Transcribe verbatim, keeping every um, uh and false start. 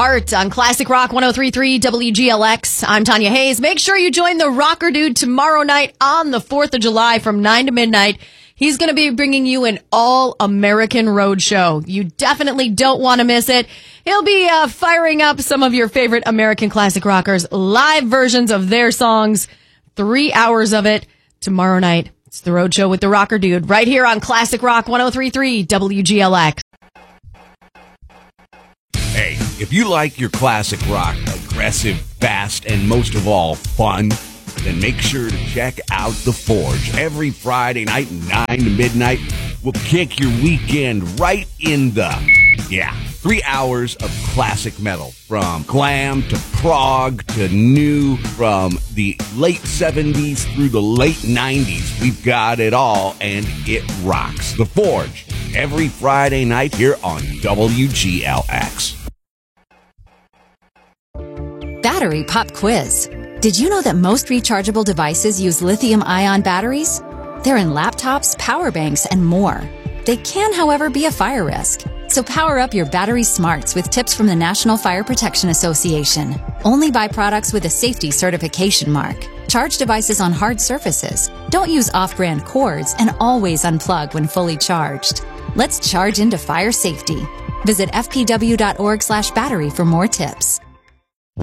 Heart on Classic Rock one oh three point three W G L X. I'm Tanya Hayes. Make sure you join the Rocker Dude tomorrow night on the fourth of July from nine to midnight. He's going to be bringing you an all-American road show. You definitely don't want to miss it. He'll be uh, firing up some of your favorite American classic rockers, live versions of their songs, three hours of it tomorrow night. It's the Road Show with the Rocker Dude right here on Classic Rock one oh three point three W G L X. Hey, if you like your classic rock, aggressive, fast, and most of all, fun, then make sure to check out The Forge. Every Friday night, nine to midnight, we'll kick your weekend right in the, yeah, three hours of classic metal. From glam to prog to new, from the late seventies through the late nineties. We've got it all, and it rocks. The Forge, every Friday night here on W G L X. Battery Pop Quiz. Did you know that most rechargeable devices use lithium-ion batteries? They're in laptops, power banks, and more. They can, however, be a fire risk. So power up your battery smarts with tips from the National Fire Protection Association. Only buy products with a safety certification mark. Charge devices on hard surfaces. Don't use off-brand cords, and always unplug when fully charged. Let's charge into fire safety. Visit f p w dot org slash battery for more tips.